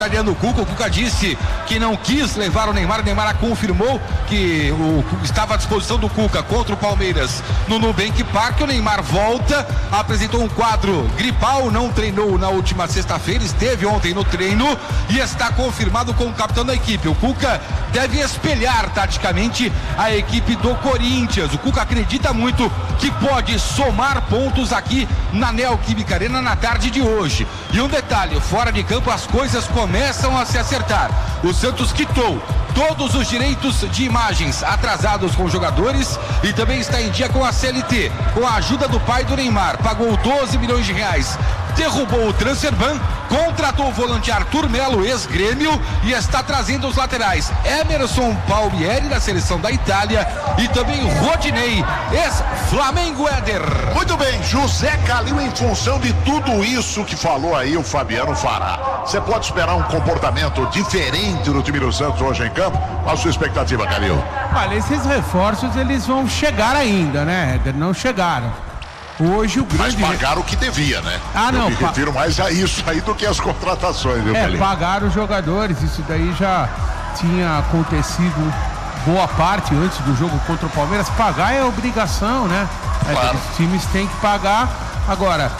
O Cuca disse que não quis levar o Neymar confirmou que estava à disposição do Cuca contra o Palmeiras no Nubank Park. O Neymar volta, apresentou um quadro gripal, não treinou na última sexta-feira, esteve ontem no treino e está confirmado como capitão da equipe. O Cuca deve espelhar taticamente a equipe do Corinthians. O Cuca acredita muito que pode somar pontos aqui na Neoquímica Arena na tarde de hoje. E um detalhe, fora de campo as coisas começam a se acertar. O Santos quitou todos os direitos de imagens atrasados com jogadores e também está em dia com a CLT, com a ajuda do pai do Neymar. Pagou 12 milhões de reais, derrubou o transfer ban, contratou o volante Arthur Melo, ex-Grêmio, e está trazendo os laterais Emerson Palmieri, da seleção da Itália, e também Rodinei, ex-Flamengo. Éder. Muito bem, José Calil, em função de tudo isso que falou aí o Fabiano Fará, você pode esperar um comportamento diferente do time do Santos hoje em campo? Qual a sua expectativa, Calil? Olha, esses reforços eles vão chegar ainda, né, Éder? Não chegaram. Hoje o grande... Mas pagaram o que devia, né? Não. Eu me refiro mais a isso aí do que as contratações, viu, Calil? Pagaram os jogadores, isso daí já tinha acontecido boa parte antes do jogo contra o Palmeiras. Pagar é obrigação, né? Claro. Os times têm que pagar. Agora,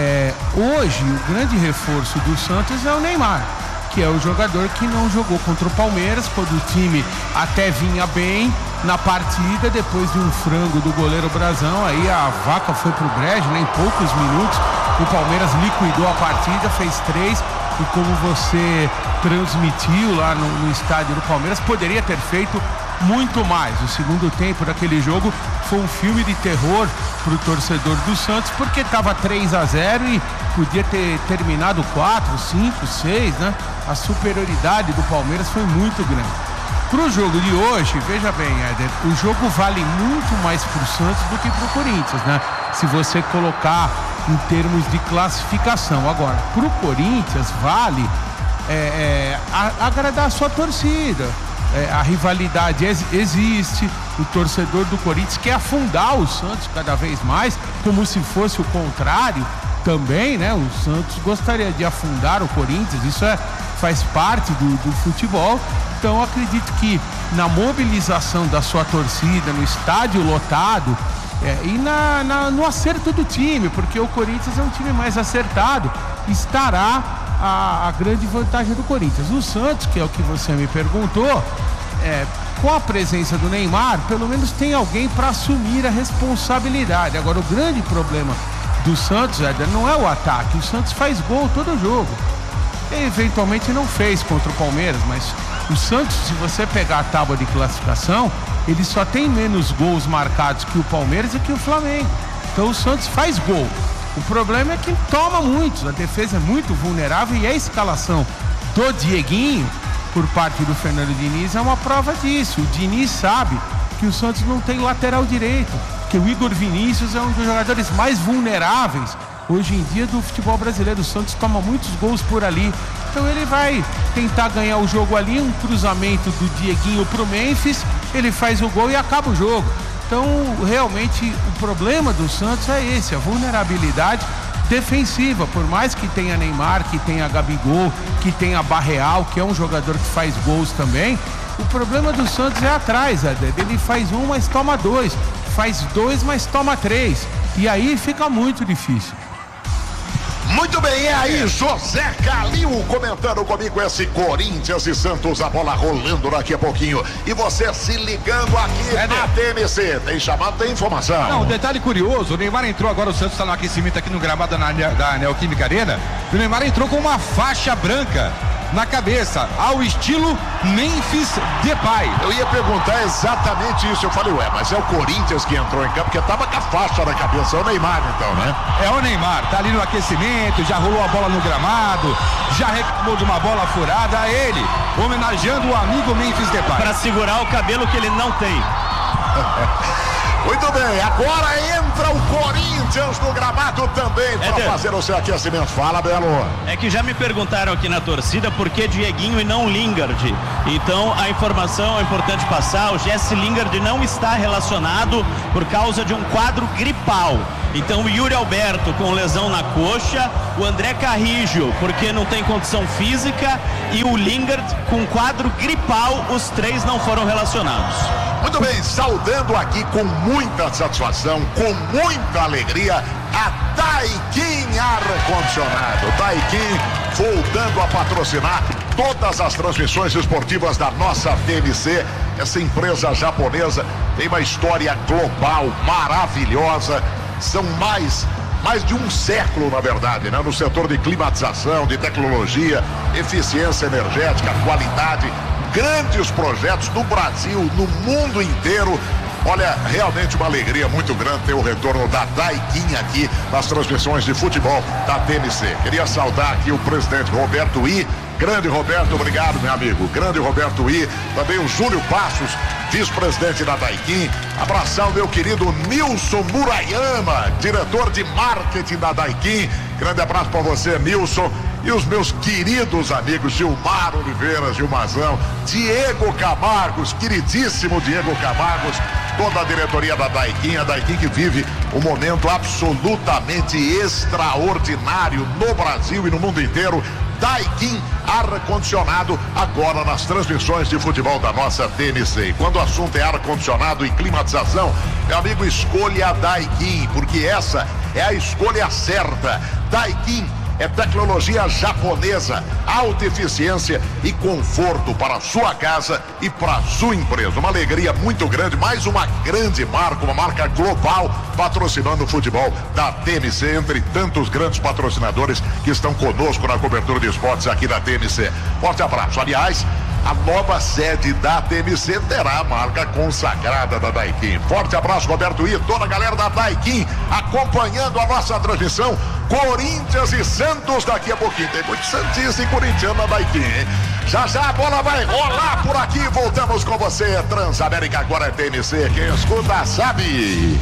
hoje o grande reforço do Santos é o Neymar, que é o jogador que não jogou contra o Palmeiras, quando o time até vinha bem na partida, depois de um frango do goleiro Brazão, aí a vaca foi pro brejo, né? Em poucos minutos o Palmeiras liquidou a partida, fez 3, e como você transmitiu lá no estádio do Palmeiras, poderia ter feito muito mais. O segundo tempo daquele jogo foi um filme de terror pro torcedor do Santos, porque estava 3-0 e podia ter terminado 4, 5, 6, né? A superioridade do Palmeiras foi muito grande. Pro jogo de hoje, veja bem, Éder, o jogo vale muito mais pro Santos do que pro Corinthians, né? Se você colocar em termos de classificação. Agora, pro Corinthians vale agradar a sua torcida. A rivalidade existe, o torcedor do Corinthians quer afundar o Santos cada vez mais, como se fosse o contrário também, né? O Santos gostaria de afundar o Corinthians, isso faz parte do futebol. Então acredito que na mobilização da sua torcida, no estádio lotado, e no acerto do time, porque o Corinthians é um time mais acertado, estará a grande vantagem do Corinthians. O Santos, que é o que você me perguntou, com a presença do Neymar, pelo menos tem alguém para assumir a responsabilidade. Agora, o grande problema do Santos, Éder, não é o ataque. O Santos faz gol todo jogo. Eventualmente não fez contra o Palmeiras, mas o Santos, se você pegar a tábua de classificação, ele só tem menos gols marcados que o Palmeiras e que o Flamengo. Então o Santos faz gol. O problema é que toma muitos, a defesa é muito vulnerável, e a escalação do Dieguinho por parte do Fernando Diniz é uma prova disso. O Diniz sabe que o Santos não tem lateral direito, que o Igor Vinícius é um dos jogadores mais vulneráveis hoje em dia do futebol brasileiro. O Santos toma muitos gols por ali, então ele vai tentar ganhar o jogo ali, um cruzamento do Dieguinho pro Memphis, ele faz o gol e acaba o jogo. Então realmente o problema do Santos é esse, a vulnerabilidade defensiva. Por mais que tenha Neymar, que tenha Gabigol, que tenha Barreal, que é um jogador que faz gols também, o problema do Santos é atrás, ele faz 1, mas toma 2, faz 2, mas toma 3, e aí fica muito difícil. Muito bem, é aí José Calil comentando comigo esse Corinthians e Santos, a bola rolando daqui a pouquinho. E você se ligando aqui na TMC. Tem chamado, tem informação. Não, um detalhe curioso, o Neymar entrou agora, o Santos está no aquecimento aqui no gramado da Neoquímica Arena. O Neymar entrou com uma faixa branca na cabeça, ao estilo Memphis Depay. Eu ia perguntar exatamente isso. Eu falei, mas é o Corinthians que entrou em campo, porque tava com a faixa na cabeça. É o Neymar, então, né? É o Neymar, tá ali no aquecimento, já rolou a bola no gramado, já reclamou de uma bola furada. A ele, homenageando o amigo Memphis Depay. Para segurar o cabelo que ele não tem. Muito bem, agora entra o Corinthians no gramado também para fazer o seu aquecimento. Fala, Belo. É que já me perguntaram aqui na torcida por que Dieguinho e não Lingard. Então a informação é importante passar: o Jesse Lingard não está relacionado por causa de um quadro gripal. Então o Yuri Alberto com lesão na coxa, o André Carrijo porque não tem condição física e o Lingard com quadro gripal, os 3 não foram relacionados. Muito bem, saudando aqui com muita satisfação, com muita alegria, a Daikin Ar-Condicionado. Daikin voltando a patrocinar todas as transmissões esportivas da nossa TMC. Essa empresa japonesa tem uma história global maravilhosa. São mais de um século, na verdade, né? No setor de climatização, de tecnologia, eficiência energética, qualidade, grandes projetos no Brasil, no mundo inteiro. Olha, realmente uma alegria muito grande ter o retorno da Daikin aqui nas transmissões de futebol da TMC. Queria saudar aqui o presidente Roberto I. Grande Roberto, obrigado, meu amigo. Grande Roberto I. Também o Júlio Passos, vice-presidente da Daikin. Abração, meu querido Nilson Murayama, diretor de marketing da Daikin. Grande abraço para você, Nilson. E os meus queridos amigos Gilmar Oliveira, Gilmazão, Diego Camargos, queridíssimo Diego Camargos, toda a diretoria da Daikin, a Daikin que vive um momento absolutamente extraordinário no Brasil e no mundo inteiro. Daikin Ar-Condicionado, agora nas transmissões de futebol da nossa TMC. E quando o assunto é ar-condicionado e climatização, meu amigo, escolha a Daikin, porque essa é a escolha certa. Daikin é tecnologia japonesa, alta eficiência e conforto para a sua casa e para a sua empresa. Uma alegria muito grande, mais uma grande marca, uma marca global, patrocinando o futebol da TMC, entre tantos grandes patrocinadores que estão conosco na cobertura de esportes aqui da TMC. Forte abraço. Aliás, a nova sede da TMC terá a marca consagrada da Daikin. Forte abraço, Roberto I, toda a galera da Daikin acompanhando a nossa transmissão. Corinthians e Santos daqui a pouquinho. Tem muito santista e corintiano na Daikin, hein? Já já a bola vai rolar por aqui. Voltamos com você. Transamérica agora é TMC. Quem escuta sabe.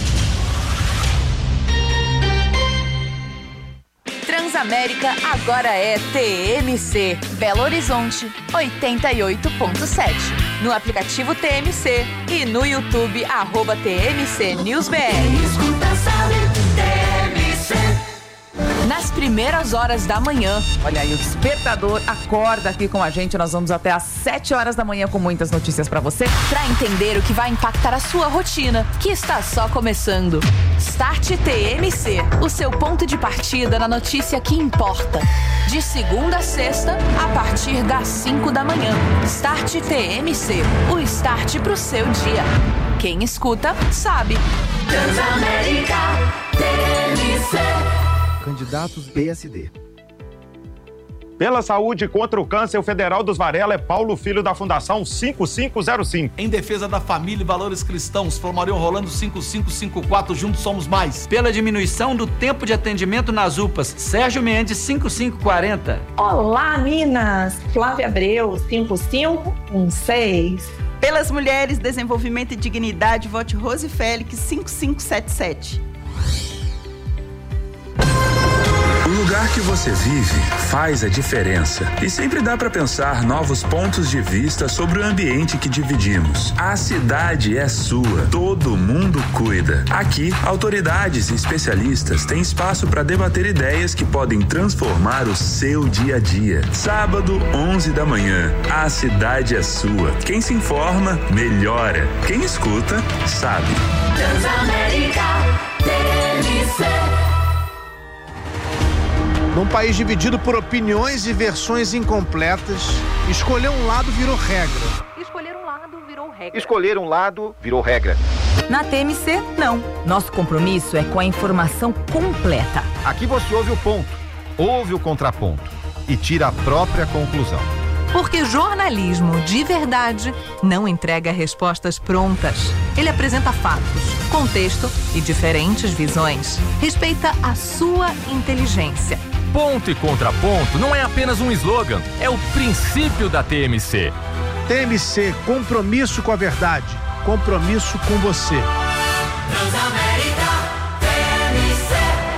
Transamérica agora é TMC. Belo Horizonte 88.7. No aplicativo TMC e no YouTube @TMC NewsBR. Escuta, sabe, TMC. Nas primeiras horas da manhã. Olha aí, o despertador acorda aqui com a gente. Nós vamos até às 7 horas da manhã com muitas notícias pra você. Pra entender o que vai impactar a sua rotina, que está só começando. Start TMC, o seu ponto de partida na notícia que importa. De segunda a sexta, a partir das 5 da manhã. Start TMC, o start pro seu dia. Quem escuta, sabe. Transamérica, TMC. Candidatos PSD. Pela saúde contra o câncer, o federal dos Varela é Paulo Filho da Fundação 5505. Em defesa da família e valores cristãos, Flormarion Rolando 5554, juntos somos mais. Pela diminuição do tempo de atendimento nas UPAs, Sérgio Mendes 5540. Olá, Minas! Flávia Abreu 5516. Pelas mulheres, desenvolvimento e dignidade, vote Rose Félix 5577. O lugar que você vive faz a diferença e sempre dá para pensar novos pontos de vista sobre o ambiente que dividimos. A cidade é sua, todo mundo cuida. Aqui, autoridades e especialistas têm espaço para debater ideias que podem transformar o seu dia a dia. Sábado, 11 da manhã, a cidade é sua. Quem se informa, melhora. Quem escuta, sabe. Transamérica, TMC. Num país dividido por opiniões e versões incompletas, escolher um lado virou regra. Escolher um lado virou regra. Escolher um lado virou regra. Na TMC, não. Nosso compromisso é com a informação completa. Aqui você ouve o ponto, ouve o contraponto e tira a própria conclusão. Porque jornalismo de verdade não entrega respostas prontas. Ele apresenta fatos, contexto e diferentes visões. Respeita a sua inteligência. Ponto e contraponto não é apenas um slogan, é o princípio da TMC. TMC, compromisso com a verdade, compromisso com você. Transamérica, TMC.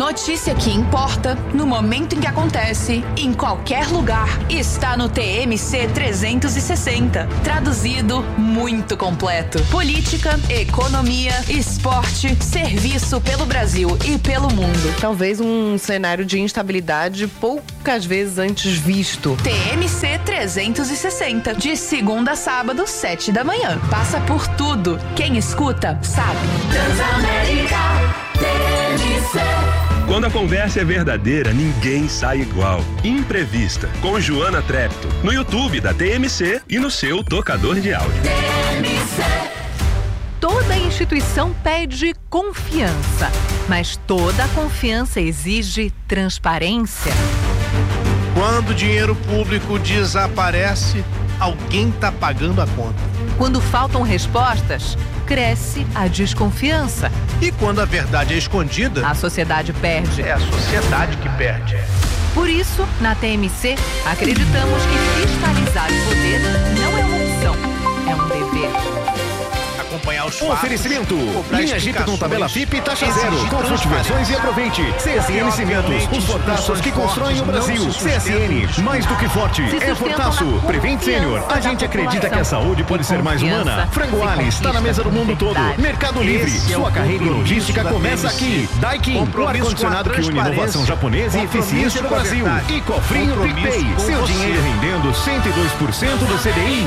Notícia que importa, no momento em que acontece, em qualquer lugar, está no TMC 360. Traduzido, muito completo. Política, economia, esporte, serviço pelo Brasil e pelo mundo. Talvez um cenário de instabilidade poucas vezes antes visto. TMC 360, de segunda a sábado, 7 da manhã. Passa por tudo. Quem escuta, sabe. Transamérica TMC. Quando a conversa é verdadeira, ninguém sai igual. Imprevista, com Joana Trepto, no YouTube da TMC e no seu tocador de áudio. TMC. Toda instituição pede confiança, mas toda confiança exige transparência. Quando o dinheiro público desaparece, alguém está pagando a conta. Quando faltam respostas, cresce a desconfiança. E quando a verdade é escondida, a sociedade perde. É a sociedade que perde. Por isso, na TMC, acreditamos que fiscalizar o poder não é uma opção, é um dever. Acompanhar os fatos. Oferecimento. Linha Jeep com tabela FIP taxa zero. Consulte versões e aproveite. CSN Cimentos. Os fortaços que constroem o Brasil. CSN. Mais do que forte. É fortaço. Prevent Sênior. A gente acredita que a saúde pode ser mais humana. Frango Alice está na mesa do mundo todo. Mercado Livre. Sua carreira em logística começa aqui. Daikin. O ar-condicionado que une inovação japonesa e eficiência do Brasil. E Cofrinho PicPay. Seu dinheiro rendendo 102% do CDI.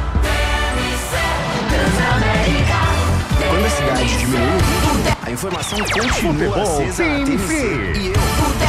Quando a cidade diminui, a informação continua acesa na TMC. E eu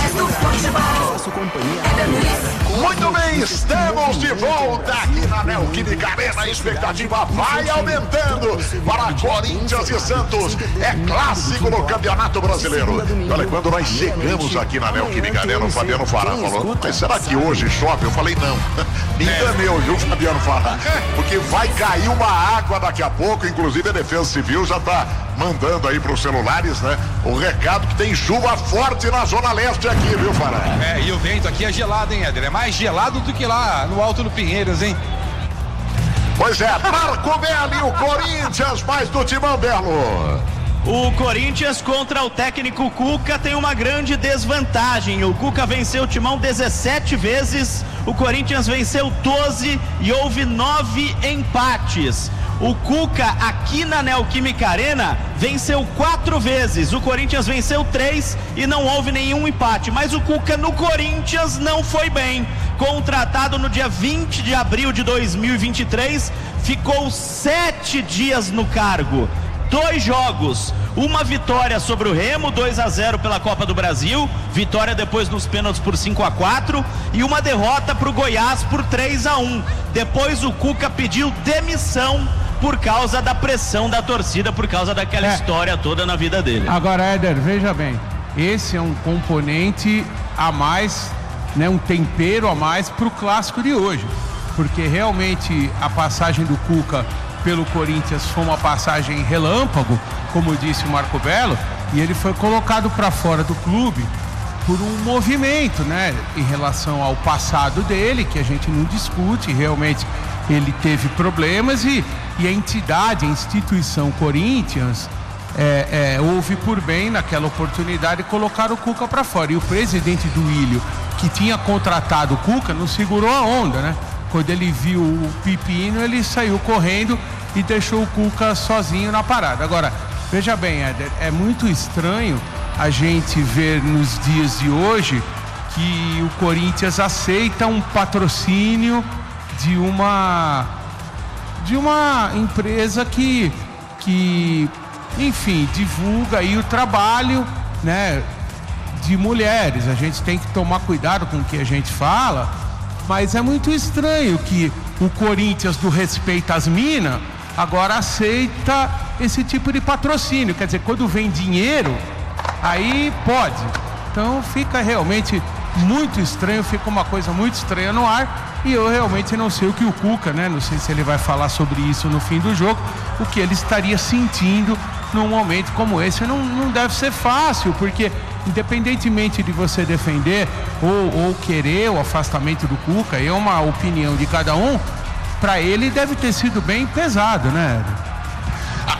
faço companhia. Muito bem, estamos de volta aqui na Neoquímica Arena. A expectativa vai aumentando para Corinthians e Santos. É clássico no Campeonato Brasileiro. Olha, quando nós chegamos aqui na Neoquímica Arena, o Fabiano Fará falou: mas será que hoje chove? Eu falei: não. Me enganei, viu, Fabiano Fará? Porque vai cair uma água daqui a pouco. Inclusive a Defesa Civil já está mandando aí para os celulares, né, o recado que tem chuva forte na Zona Leste aqui, viu, Fará? E o vento aqui é gelado, hein, Éder? É mais gelado do que lá no Alto do Pinheiros, hein? Pois é, Marco Belo, o Corinthians, mais do Timão Belo. O Corinthians contra o técnico Cuca tem uma grande desvantagem. O Cuca venceu o Timão 17 vezes, o Corinthians venceu 12 e houve 9 empates. O Cuca aqui na Neoquímica Arena venceu 4 vezes, o Corinthians venceu 3 e não houve nenhum empate. Mas o Cuca no Corinthians não foi bem. Contratado no dia 20 de abril de 2023, ficou 7 dias no cargo. 2 jogos, uma vitória sobre o Remo, 2-0 pela Copa do Brasil, vitória depois nos pênaltis por 5-4 e uma derrota para o Goiás por 3-1. Depois o Cuca pediu demissão por causa da pressão da torcida, por causa daquela história toda na vida dele. Agora, Éder, veja bem, esse é um componente a mais, né, um tempero a mais para o clássico de hoje, porque realmente a passagem do Cuca pelo Corinthians foi uma passagem relâmpago, como disse o Marco Belo, e ele foi colocado para fora do clube por um movimento, né, em relação ao passado dele, que a gente não discute. Realmente ele teve problemas e a entidade, a instituição Corinthians houve por bem naquela oportunidade colocar o Cuca para fora. E o presidente do Ilho, que tinha contratado o Cuca, não segurou a onda, né? Quando ele viu o pepino, ele saiu correndo e deixou o Cuca sozinho na parada. Agora, veja bem, Éder, é muito estranho a gente ver nos dias de hoje que o Corinthians aceita um patrocínio de uma empresa que enfim, divulga aí o trabalho, né, de mulheres. A gente tem que tomar cuidado com o que a gente fala, mas é muito estranho que o Corinthians, do respeito às minas, agora aceita esse tipo de patrocínio. Quer dizer, quando vem dinheiro, aí pode. Então fica realmente muito estranho, fica uma coisa muito estranha no ar. E eu realmente não sei o que o Cuca, né, não sei se ele vai falar sobre isso no fim do jogo, o que ele estaria sentindo num momento como esse. Não deve ser fácil, porque independentemente de você defender ou querer o afastamento do Cuca, é uma opinião de cada um, para ele deve ter sido bem pesado, né?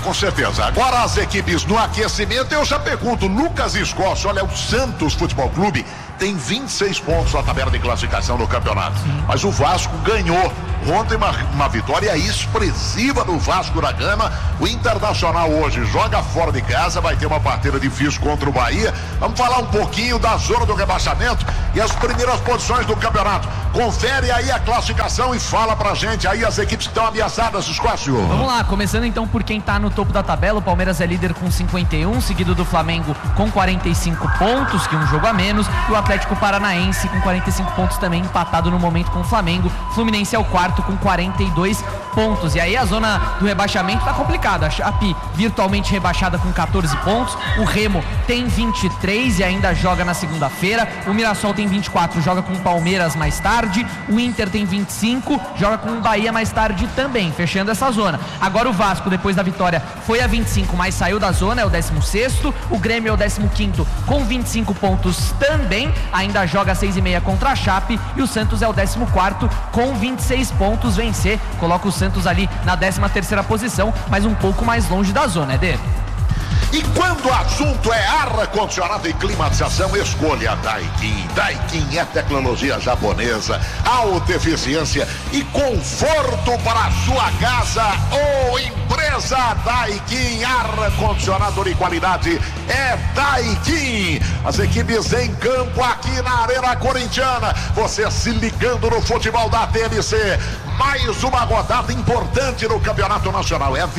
com certeza. Agora as equipes no aquecimento, eu já pergunto, Lucas Escócio, olha, o Santos Futebol Clube tem 26 pontos na tabela de classificação do campeonato. Mas o Vasco ganhou ontem uma vitória expressiva do Vasco da Gama. O Internacional hoje joga fora de casa, vai ter uma partida difícil contra o Bahia. Vamos falar um pouquinho da zona do rebaixamento e as primeiras posições do campeonato. Confere aí a classificação e fala pra gente aí as equipes que estão ameaçadas, Escócio. Vamos lá, começando então por quem tá no topo da tabela. O Palmeiras é líder com 51, seguido do Flamengo com 45 pontos, que um jogo a menos, e o Atlético Paranaense com 45 pontos também, empatado no momento com o Flamengo. Fluminense é o quarto com 42 pontos. E aí a zona do rebaixamento tá complicada. A Chape virtualmente rebaixada com 14 pontos. O Remo tem 23 e ainda joga na segunda-feira. O Mirassol tem 24, joga com o Palmeiras mais tarde. O Inter tem 25, joga com o Bahia mais tarde também, fechando essa zona. Agora o Vasco, depois da vitória, foi a 25, mas saiu da zona, é o 16º. O Grêmio é o 15º com 25 pontos também, ainda joga às 6h30 contra a Chape. E o Santos é o 14º com 26 pontos, vencer, coloca o Santos ali na 13ª posição, mas um pouco mais longe da zona, Eder. E quando o assunto é ar-condicionado e climatização, escolha a Daikin. Daikin é tecnologia japonesa, alta eficiência e conforto para a sua casa ou empresa. Daikin, ar-condicionado de qualidade é Daikin. As equipes em campo aqui na Arena Corintiana. Você se ligando no futebol da TMC. Mais uma rodada importante no Campeonato Nacional. É a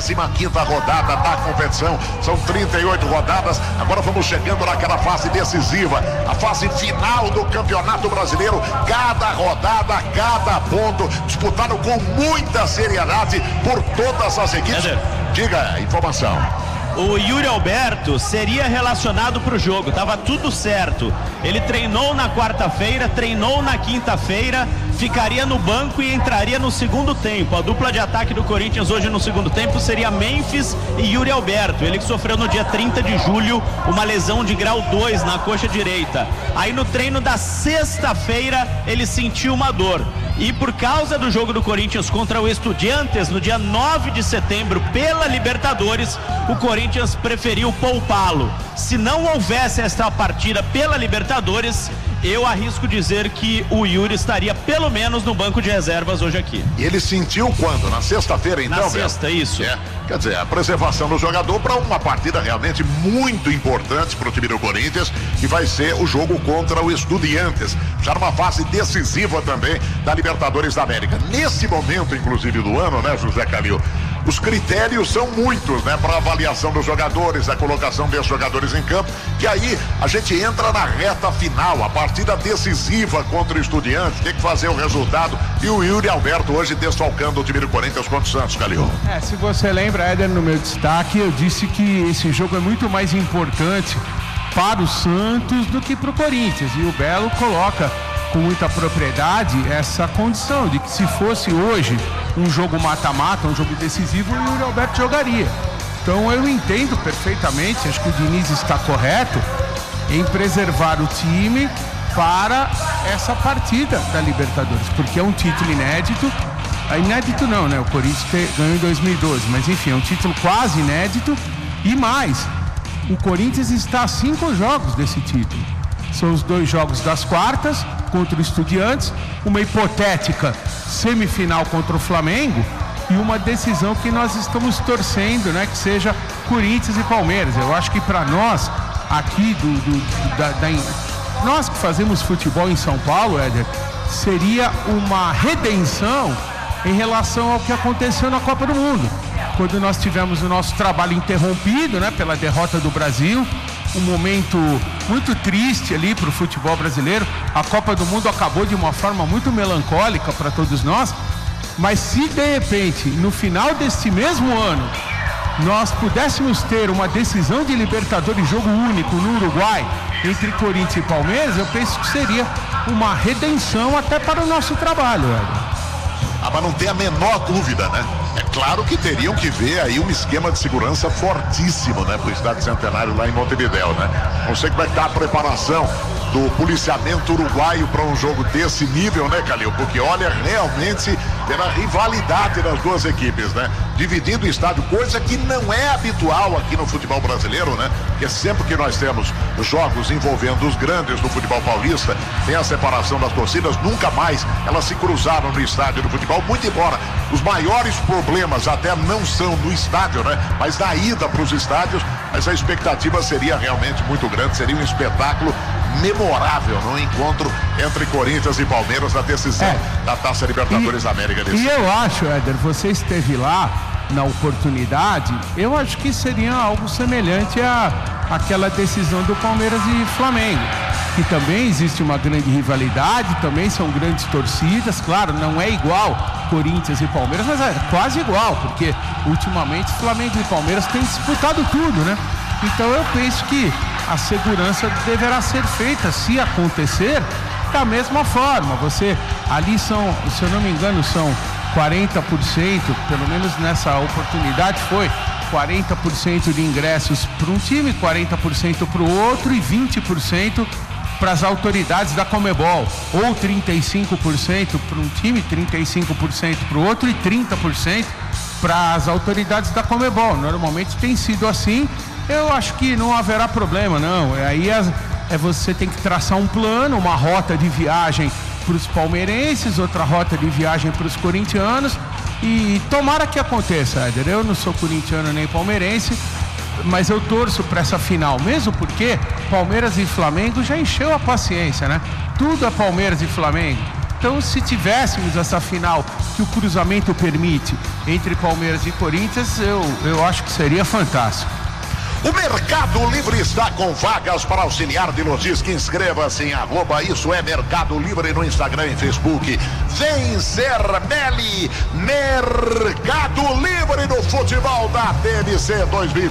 25ª rodada da competição. São 38 rodadas. Agora vamos chegando naquela fase decisiva, a fase final do Campeonato Brasileiro. Cada rodada, cada ponto disputado com muita seriedade por todas as equipes. Diga a informação. O Yuri Alberto seria relacionado para o jogo, estava tudo certo. Ele treinou na quarta-feira, treinou na quinta-feira, ficaria no banco e entraria no segundo tempo. A dupla de ataque do Corinthians hoje no segundo tempo seria Memphis e Yuri Alberto. Ele que sofreu no dia 30 de julho uma lesão de grau 2 na coxa direita. Aí no treino da sexta-feira ele sentiu uma dor. E por causa do jogo do Corinthians contra o Estudiantes, no dia 9 de setembro, pela Libertadores, o Corinthians preferiu poupá-lo. Se não houvesse esta partida pela Libertadores, eu arrisco dizer que o Yuri estaria pelo menos no banco de reservas hoje aqui. E ele sentiu quando? Na sexta-feira, então? Na sexta, isso. Quer dizer, a preservação do jogador para uma partida realmente muito importante para o time do Corinthians, que vai ser o jogo contra o Estudiantes, já numa fase decisiva também da Libertadores da América. Nesse momento, inclusive, do ano, né, José Calil? Os critérios são muitos, né, para avaliação dos jogadores, a colocação desses jogadores em campo, que aí a gente entra na reta final, a partida decisiva contra o Estudiantes, tem que fazer o resultado, e o Yuri Alberto hoje desfalcando o time do Corinthians contra o Santos, Calil. Se você lembra, Éder, no meu destaque, eu disse que esse jogo é muito mais importante para o Santos do que para o Corinthians, e o Belo coloca com muita propriedade essa condição de que se fosse hoje um jogo mata-mata, um jogo decisivo, o Yuri Alberto jogaria. Então eu entendo perfeitamente, acho que o Diniz está correto em preservar o time para essa partida da Libertadores, porque é um título inédito. Inédito não, né? O Corinthians ganhou em 2012, mas enfim, é um título quase inédito. E mais, o Corinthians está a 5 jogos desse título. São os 2 jogos das quartas contra o Estudiantes, uma hipotética semifinal contra o Flamengo e uma decisão que nós estamos torcendo, né, que seja Corinthians e Palmeiras. Eu acho que para nós aqui nós que fazemos futebol em São Paulo, Éder, seria uma redenção em relação ao que aconteceu na Copa do Mundo, quando nós tivemos o nosso trabalho interrompido, né, pela derrota do Brasil. Um momento muito triste ali para o futebol brasileiro. A Copa do Mundo acabou de uma forma muito melancólica para todos nós, mas se de repente no final deste mesmo ano nós pudéssemos ter uma decisão de Libertadores, jogo único no Uruguai entre Corinthians e Palmeiras, eu penso que seria uma redenção até para o nosso trabalho, Éder. Mas não tem a menor dúvida, né? É claro que teriam que ver aí um esquema de segurança fortíssimo, né? Pro Estádio Centenário lá em Montevidéu, né? Não sei como é que tá a preparação do policiamento uruguaio para um jogo desse nível, né, Calil? Porque olha, realmente pela rivalidade das duas equipes, né? Dividindo o estádio, coisa que não é habitual aqui no futebol brasileiro, né? Porque sempre que nós temos jogos envolvendo os grandes do futebol paulista, tem a separação das torcidas, nunca mais elas se cruzaram no estádio do futebol, muito embora os maiores problemas até não são no estádio, né? Mas na ida para os estádios, mas a expectativa seria realmente muito grande, seria um espetáculo memorável no encontro entre Corinthians e Palmeiras na decisão da Taça Libertadores da América desse ano. E eu acho, Éder, você esteve lá na oportunidade, eu acho que seria algo semelhante àquela decisão do Palmeiras e Flamengo, que também existe uma grande rivalidade, também são grandes torcidas, claro, não é igual Corinthians e Palmeiras, mas é quase igual, porque ultimamente Flamengo e Palmeiras têm disputado tudo, né? Então eu penso que a segurança deverá ser feita, se acontecer, da mesma forma. Você, ali são, se eu não me engano, são 40%, pelo menos nessa oportunidade foi 40% de ingressos para um time, 40% para o outro e 20% para as autoridades da Conmebol, ou 35% para um time, 35% para o outro e 30% para as autoridades da Conmebol. Normalmente tem sido assim. Eu acho que não haverá problema, não. Aí você tem que traçar um plano, uma rota de viagem para os palmeirenses, outra rota de viagem para os corintianos, e tomara que aconteça, Éder. Eu não sou corintiano nem palmeirense, mas eu torço para essa final, mesmo porque Palmeiras e Flamengo já encheu a paciência, né? Tudo é Palmeiras e Flamengo. Então, se tivéssemos essa final que o cruzamento permite entre Palmeiras e Corinthians, eu acho que seria fantástico. O Mercado Livre está com vagas para auxiliar de logística. Inscreva-se em @isso é Mercado Livre no Instagram e Facebook. Vem ser Meli, Mercado Livre no futebol da TNC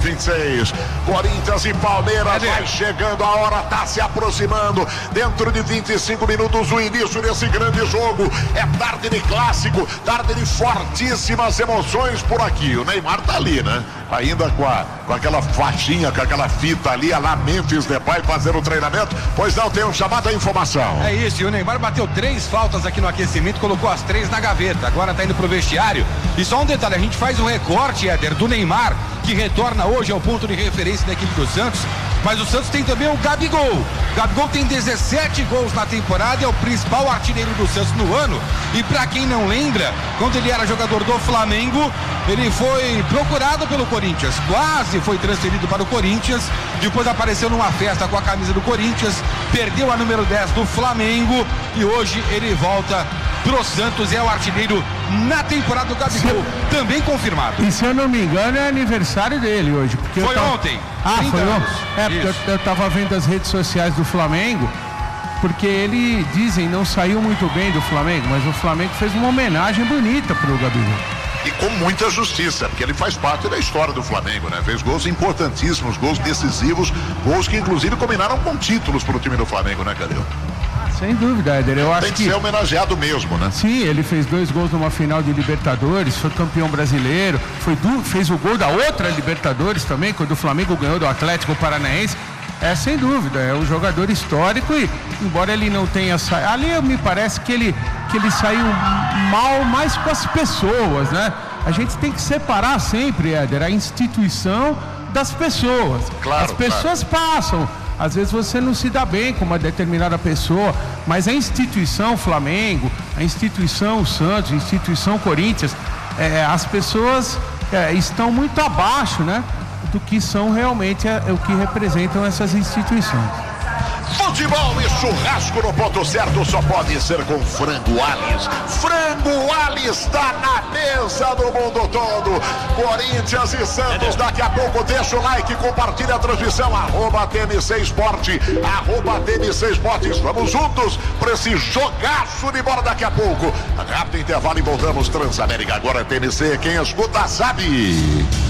2026. Corinthians e Palmeiras, vai chegando a hora, tá se aproximando. Dentro de 25 minutos o início desse grande jogo. É tarde de clássico, tarde de fortíssimas emoções por aqui. O Neymar tá ali, né? Ainda com aquela faixinha, com aquela fita ali, a lá Memphis Depay fazendo o treinamento. Pois não, tem um chamado à informação. É isso, e o Neymar bateu 3 faltas aqui no aquecimento, colocou as 3 na gaveta, agora tá indo pro vestiário. E só um detalhe, a gente faz um recorte, Éder, do Neymar, que retorna hoje ao ponto de referência da equipe do Santos, mas o Santos tem também o Gabigol. Gabigol tem 17 gols na temporada, é o principal artilheiro do Santos no ano. E pra quem não lembra, quando ele era jogador do Flamengo, ele foi procurado pelo Corinthians, quase foi transferido para o Corinthians, depois apareceu numa festa com a camisa do Corinthians, perdeu a número 10 do Flamengo e hoje ele volta pro Santos, é o artilheiro na temporada do Gabigol, também confirmado. E se eu não me engano é aniversário dele hoje. Porque foi ontem. Foi ontem. Porque eu tava vendo as redes sociais do Flamengo, porque ele, dizem, não saiu muito bem do Flamengo, mas o Flamengo fez uma homenagem bonita pro Gabigol. E com muita justiça, porque ele faz parte da história do Flamengo, né? Fez gols importantíssimos, gols decisivos, gols que inclusive combinaram com títulos pro time do Flamengo, né, Calil? Sem dúvida, Éder. Eu acho tem que ser homenageado mesmo, né? Sim, ele fez 2 gols numa final de Libertadores, foi campeão brasileiro, fez o gol da outra Libertadores também, quando o Flamengo ganhou do Atlético Paranaense. Sem dúvida, é um jogador histórico e, embora ele não tenha saído, ali me parece que ele saiu mal mais com as pessoas, né? A gente tem que separar sempre, Éder, a instituição das pessoas. Claro, as pessoas passam. Às vezes você não se dá bem com uma determinada pessoa, mas a instituição Flamengo, a instituição Santos, a instituição Corinthians, as pessoas estão muito abaixo, né, do que são realmente o que representam essas instituições. Futebol e churrasco no ponto certo só pode ser com Frango Alis. Frango Alis está na mesa do mundo todo. Corinthians e Santos, daqui a pouco deixa o like, compartilha a transmissão, @TMC Esporte, @TMC Esportes. Vamos juntos para esse jogaço de bola daqui a pouco. Rápido intervalo e voltamos. Transamérica agora é TMC, quem escuta sabe.